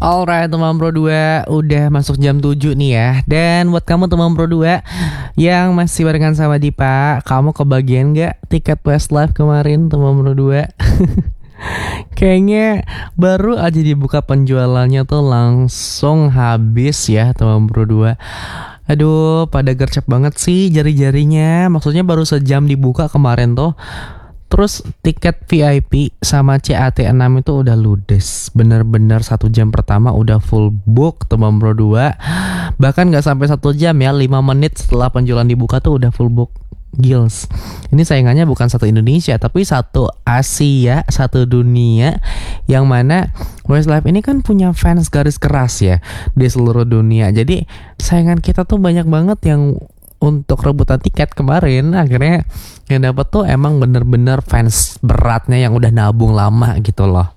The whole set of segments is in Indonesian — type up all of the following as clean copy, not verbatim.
Alright teman Pro 2, udah masuk jam 7 nih ya. Dan buat kamu teman Pro 2 yang masih barengan sama Dipa, kamu kebagian gak tiket Westlife kemarin teman Pro 2? Kayaknya baru aja dibuka penjualannya tuh langsung habis ya teman Pro 2. Aduh, pada gercep banget sih jari-jarinya. Maksudnya baru sejam dibuka kemarin tuh. Terus tiket VIP sama CAT6 itu udah ludes. Bener-bener 1 jam pertama udah full book teman Pro 2. Bahkan gak sampai 1 jam ya, 5 menit setelah penjualan dibuka tuh udah full book. Gils. Ini saingannya bukan satu Indonesia, tapi satu Asia, satu dunia. Yang mana Westlife ini kan punya fans garis keras ya di seluruh dunia. Jadi saingan kita tuh banyak banget yang untuk rebutan tiket kemarin. Akhirnya yang dapat tuh emang bener-bener fans beratnya yang udah nabung lama gitu loh.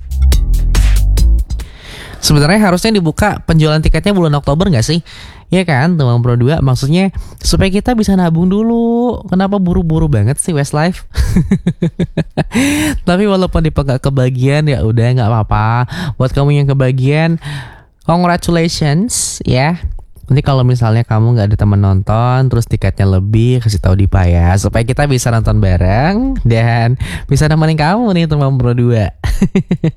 Sebenarnya harusnya dibuka penjualan tiketnya bulan Oktober gak sih? Ya kan teman Pro 2, maksudnya supaya kita bisa nabung dulu. Kenapa buru-buru banget sih Westlife? Tapi walaupun gak kebagian ya udah gak apa-apa. Buat kamu yang kebagian, congratulations ya. Nanti kalau misalnya kamu gak ada teman nonton, terus tiketnya lebih, kasih tahu Dipa ya, supaya kita bisa nonton bareng dan bisa nemenin kamu nih teman Pro 2.